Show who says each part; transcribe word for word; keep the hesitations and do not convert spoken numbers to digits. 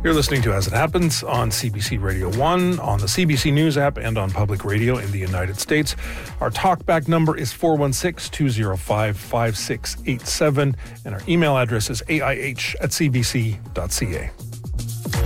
Speaker 1: You're listening to As It Happens on C B C Radio one, on the C B C News app, and on public radio in the United States. Our talkback number is four one six, two zero five, five six eight seven, and our email address is A I H at c b c dot c a.